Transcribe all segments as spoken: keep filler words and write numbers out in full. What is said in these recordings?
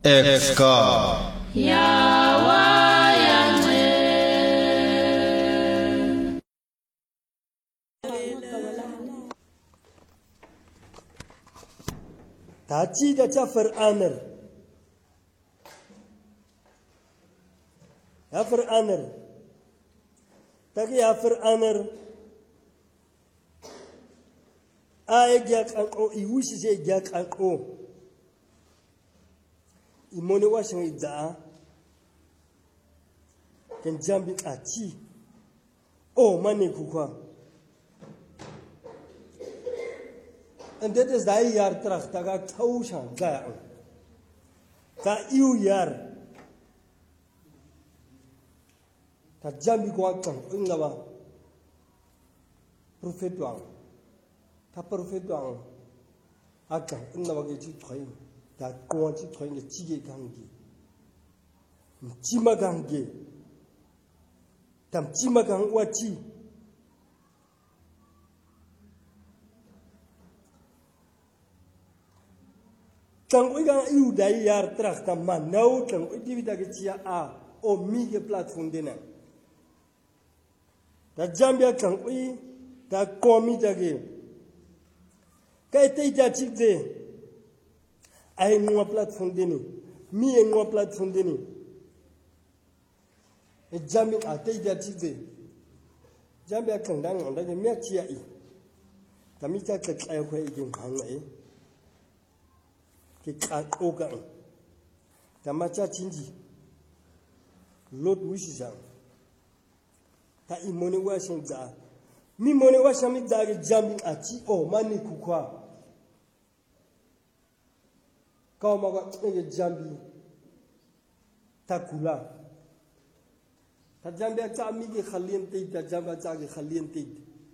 Exka Yawayane Tachi da Jafar Anar Jafar Anar Taki Jafar Anar Aye gyak anko iwushi se gyak anko imone washin idza ken jambi achi oh mane kukwa en dit is daai jaar terug dat ek tausha ga ta iu jaar ta jambi kwa kan ingaba prophet wang ta prophet wang aka ingaba ke chi thoy ta ko chi thoy nge chi ge gangi chi ma gangi tam chi ma gang wa chi Kan we gaan iu dai jaar terug dan maar nou kan we die dat het ja a o mige platform denen. Dat Zambia kan we dat komi dage. Kai te ja chikde. Ai no platform denen. Mi en no platform denen. E Zambia a te ja chikde. Zambia kan dan on dage me chia i. Tami ta ka kai ko igin kan ai. Ke oga ta macha chinji lot wishisha ta imone washin za mi mone washin mi da ga jambi achi o mani kukwa ka ma ga ke jambi ta kula ta jambi ta mi ge khalien te ta jamba ta ge khalien te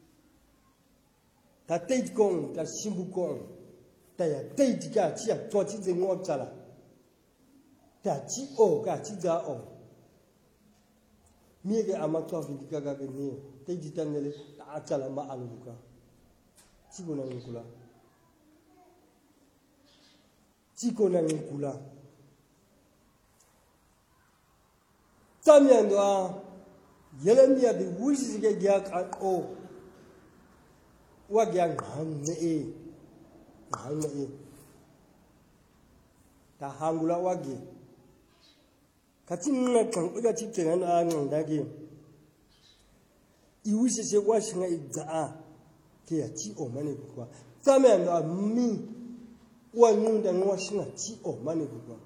ta te kong ta shimbu kong ta ya te di ga chi ya to chi ze ngo cha la ta chi o ga chi za o mi ge ama to fi ga ga ge ni te di tan le ta cha la ma alu ka chi ko na ni kula chi ko na ni kula ta mi an do Yeremia de wushi ge ga ka o wa ga han ne Hangi ta hangula wagi katin na kan uga cikin an dage iwisi se washin idza ke ya ci o mane kuwa zame ando mi wanu da washin ci o mane kuwa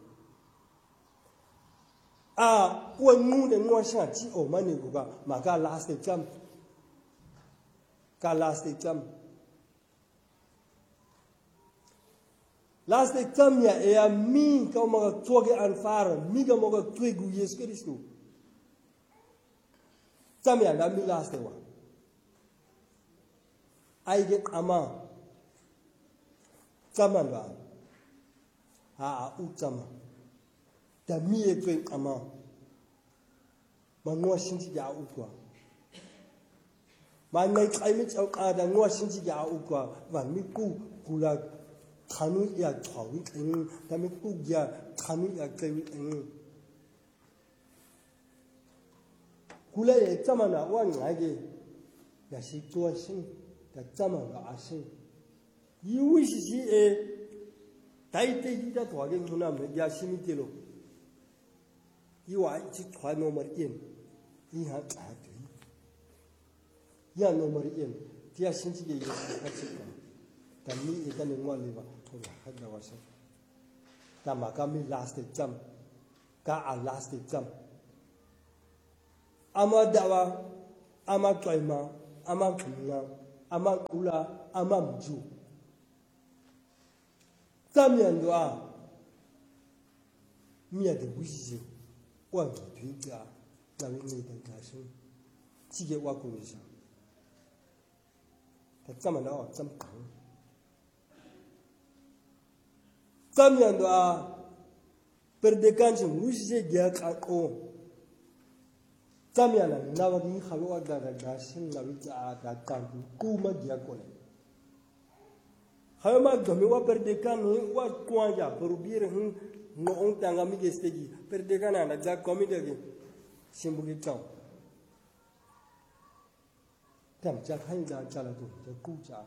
a wanu da washin ci o mane kuwa maka last exam ka last exam Last exam ya e a mi ka mo toge anfaren mi ga mo ga twegu Yesu Kristo tamya na mi last wa ai ge ama tamanda a a utama da mi e twen ama ma no shinji ya utwa ma nai kai mi chau ka da no shinji ya utwa wa mi ku kula Kanu ya tawi eng, tapi ugia kanu ya kewi eng. Kula ya zaman na wan lagi, ya si tua sing, ya zaman na asing. Iwi si si e, tai tai kita tua ke muna me ya si mitelo. Iwa si tua nomor yen, iha kati. Ya nomor yen, dia sinci ke yesus kacika. Kami ikan yang waliwa. Hada wasa tama kami last exam ka a last exam ama dawa ama twaima ama kuna ama kula ama mju tamyandwa mia de wizi wa twinga na wengi tangasho tige wa kunisha tatama na wa tsamka Tamyando a perdekanchi wushi gya kako Tamyana nawagi khawa da da shin nawi a da tangu kuma gya kone Hama gami wa perdekan wa kwanja perubir hun no on tanga mi gestegi perdekan ana ja komi degi simbugi chao tam ja khan ja chala tu ja ku ja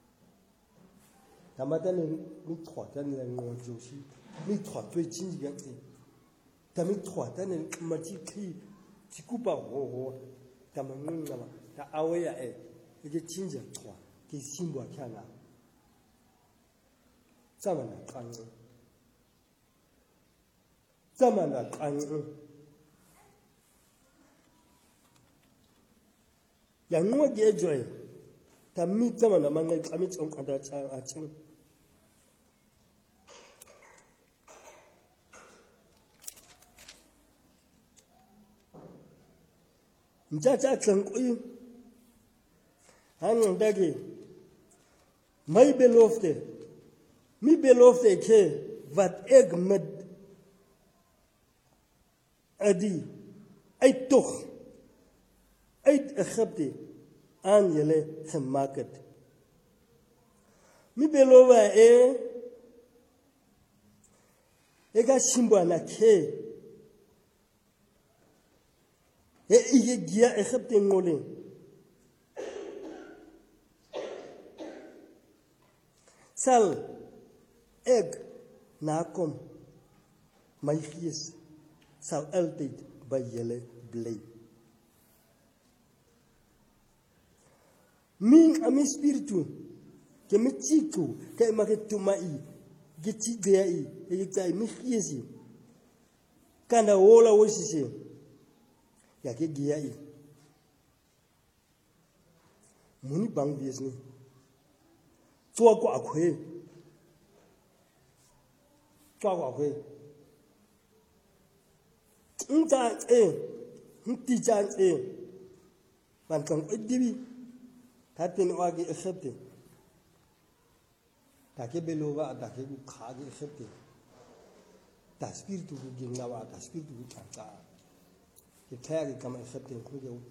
tamatan mi thwa tan le ngo joshi mi thwa tui chin ji gan tam mi thwa tan ma ji khi ji ku ba ho ho tam ngun na ma ta awe ya e ge chin ja thwa ki simbo kya na这么的感恩，这么的感恩，人我解决，他咪这么的嘛，我他咪从看到讲啊讲，你这这珍贵，俺们那个没被落的。Mi belofte ke wat ek met adi uit toch uit Egypte aan jullie gemaakt het. Mi belova e ega simba na ke e ige gia Egypte ngole sal ek nakom my gees sal altyd by julle bly. Min ami spiritu ke metiku ke maketumai gitidei e kai mi geesi kana wola wosise ya ke giai muni bang biesni twa ko akhwe抓我会，唔干诶，唔地干诶，万讲一滴比，他变话给黑的，他给别罗哇，他给不卡给黑的，他 spiritu 给经那哇，他 spiritu 给长大，给开给干嘛黑的空有，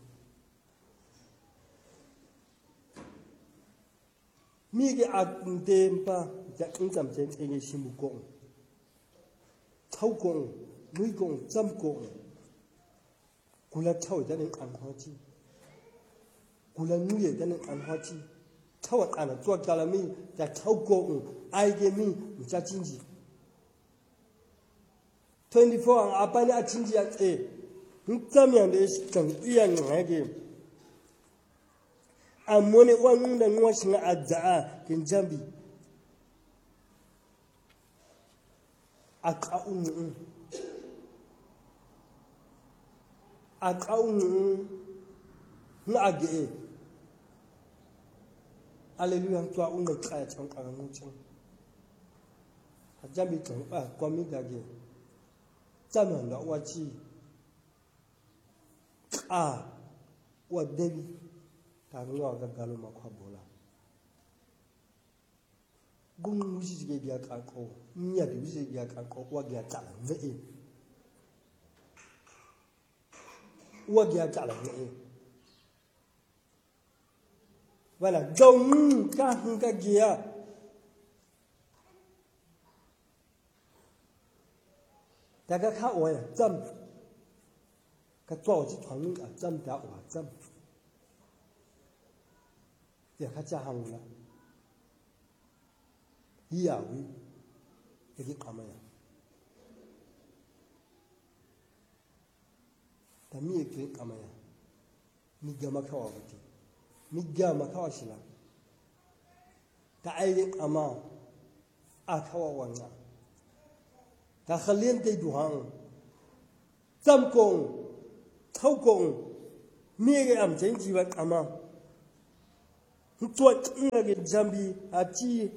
咪个阿点吧，在唔怎真诶个心目光。thâu cùng nuôi cùng chăm cùng cula thâu cho nên ăn hoa chi cula nuôi cho nên ăn hoa chi thâu ăn là chua cà la mi và thâu cùng ai cái mi mình cha chín gì twenty four ang apa ni a chín gì à những chăm yang để chẳng yên ngay cái amone wang dan wash nga adza kin jambi akaun akaun ngage hallelujah to un da kaya chan karan chan hajabi to a komi gage zaman da wachi a wa debi ta ngwa ga galo makwa bola gung wuji ge biya ka ko nya de wuji biya ka ko wa ga ta la ne wa ga ta la ne wala jong ka hun ka gia daga ka wa ya zam ka zuo ji tuan a zam da wa zam ya ka ja hang la ya wi ya ki kama ya ta mi e ki kama ya mi ga ma ka wa ti mi ga ma ka wa shi la ta ai ama a ka wa wa na ta khalien te duhang zam kong thâu kong mi ge am chen ji wa ama tuwa nga ge jambi a chi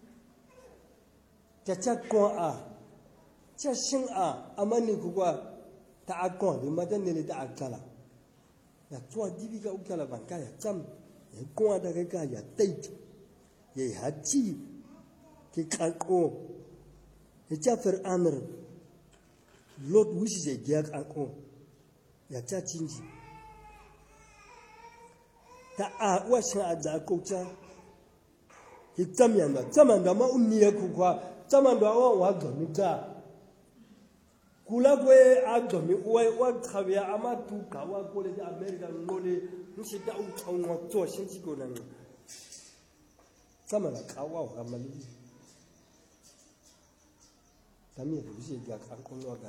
cha cha ko a cha shin a amani ku kwa ta a ko de ma den le ta a kala ya tuwa dibi ga u kala ban ka ya jam ye ko da ga ga ya tai ye ha chi ke ka ko ye cha fer amr lot wishi je ga ka ko ya cha chinji ta a wa shin a da ko cha ki tsamyan da tsaman da ma unniya ku kwa tsaman da wa wa domi ta kula kwe a domi wa wa thabya ama tu ka wa ko le America ngole nsi da u chong wa to shin ji ko nan tsaman ka wa wa mali tamye bu ji ga kan ko lo ga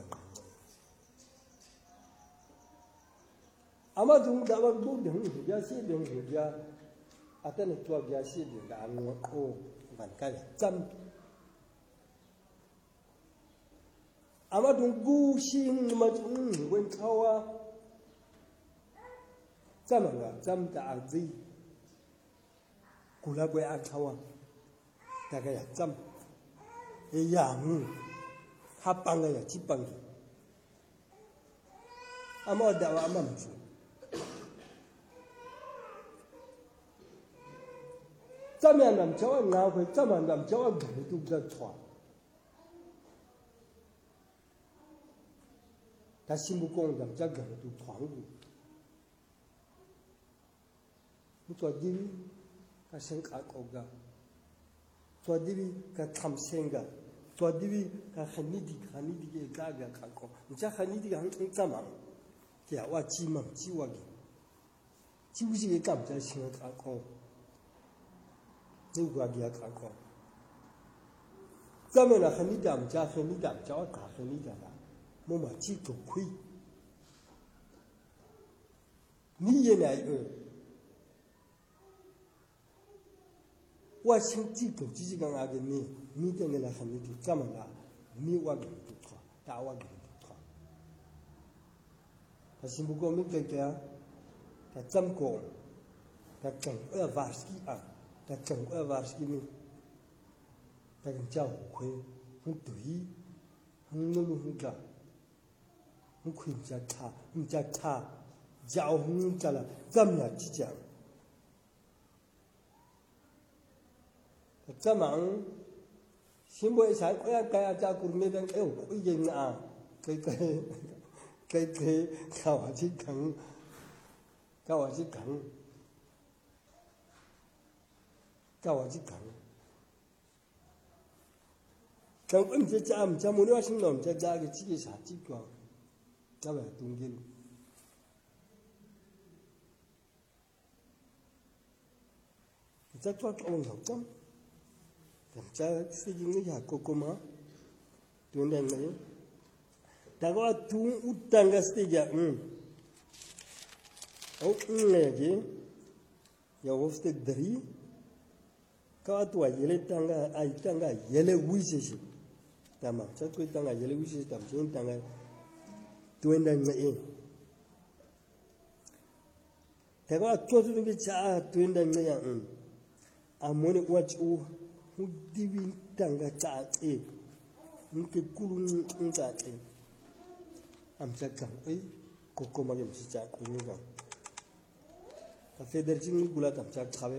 ama dung da ba bu deng ya si deng ya atane to ya si deng da an ko ban ka tsam ama dung gu shin ma chung wen tawa tsam ga tsam da azi kula gwe a tawa daga ya tsam e ya mu ha pang ya chi pang ama da wa ama mu tsaman nam chawa nga kwe tsaman nam chawa gani tu ga chwa ta simbu kong nam cha gani tu twang gu mu chwa diwi ka shen ka ko ga chwa diwi ka tham sen ga chwa diwi ka khani di khani di ge ga ga ka ko mu cha khani di hang chung tsaman ya wa chi mam chi wa gi chi wu ji ge kam cha shin ka ko 누가 기약하고 그러면 한이담 자 한이담 자 다 한이잖아 뭐마 지도亏 니에나 이거 와신 지도 지지강 하겠니 니땡에나 한이디 까만라 니와게 좋다 다와게 좋다 다시 보고 믿게야 다 점고 다 정어 바스키 아 ta chẳng có vào cái mình ta cần trao khuê không tùy không nô luôn không cả không khuyên cha tha không cha tha giàu không cha là dâm là chỉ chẳng ta mạng xin bồi sáng cái cái cha cùng mấy đang eo cái gì à cái cái cái cái khảo chỉ khẳng khảo chỉ khẳng 가와 지강 강은 제 짬, 잠을 하신 놈, 제 자기 지게 사지고, 가와 동길. 자투아 온 점, 자 쓰기는 야코코마, 돈내네. 다가 두 우땅가 쓰기야, 응. 어, 응내지. 여호스테 들이. katua yele tanga ai tanga yele wishes tama chakwe tanga yele wishes tam chin tanga tuenda ngai tega totu bi cha tuenda ngai an amone wachu hudiwi tanga cha e nke kulun nta e am chakka ai kokoma ge msi cha ku ni ga ta feder jing gula tam chak khawe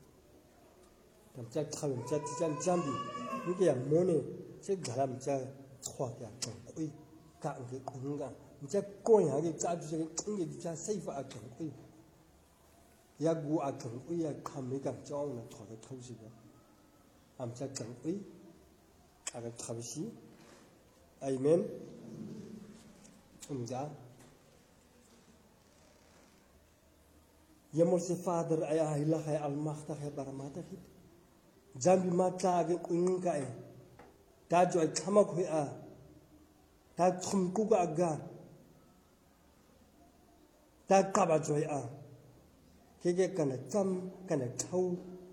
자 타면 자 디잔 잠비 이게 뭐네 제 가람 자 khoa 좀 거의 가게 공간 이제 꼬야게 짜주게 땡게 자 세이프 아 좀 거의 야구 아 좀 거의 감미가 정나 더더 터지고 암자 좀 거의 가게 타비시 아멘 umza yamol se father aya ilaha al makhta he baramata hit jambi mata ge kunga e ta jo khama khoi a ta thum ku ga ga ta ka ba jo a ke ge kana cham kana thau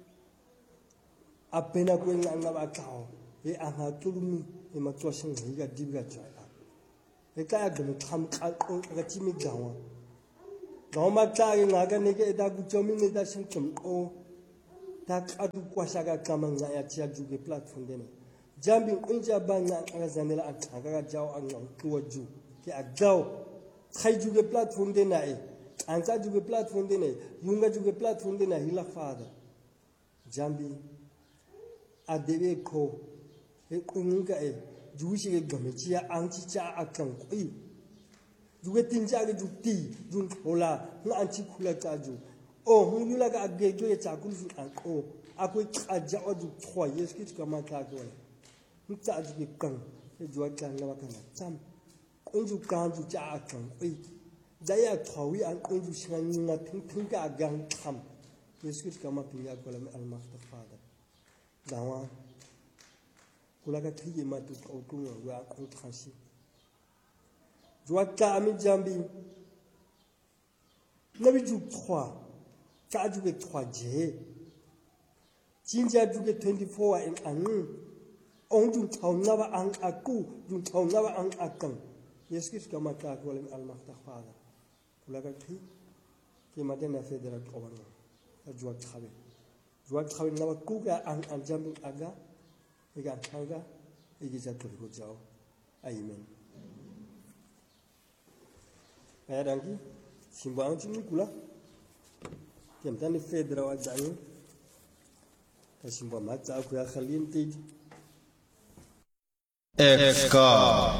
apena ku nga nga ba kao e a ha tulumi e ma cho sing ga di ga jo a e ka ga tham ka ko ga chi mi ga wa no ma ta ge nga ga ne ge da ku cho mi ne da sing chum o ta adu kwashaga kama nga ya tia juge platform dene jambi unja banga nga zanela atanga ga jaw anga kuwa ju ke agaw khai juge platform dene ai anta juge platform dene yunga juge platform dene hila fada jambi adebe ko e kunga e jushi ge gamechi ya anti cha akan koi juge tinja ge jukti jun hola na anti kula ka ju oh, yula ga agge jo ya chakul fu an ko aku aja odu trois yes ki kama ka ko nta aji ki kan e jwa kan la kana cham konju kan ju cha kan oi daya thawi an konju shan na ping ping ka gang tham yes ki kama piya ko la al maftafada dawa kula ka thiye ma tu ko tu wa ko transi jwa ka mi jambi nabi ju trois ka ju ke trois je jinja ju ke twenty-four in an on ju thau na ba an aku ju thau na ba an akam yes ki kama ka ko al maftafada kula ka thi ke ma de na federa ko ba no jwa khabe jwa khabe na ba ku ka an an jambi aga ikan thaga igiza tuligo jao amen ayarangi simbang chini kula kemtani fedra wa jani ta simba ma cha ku ya khalin ti Exka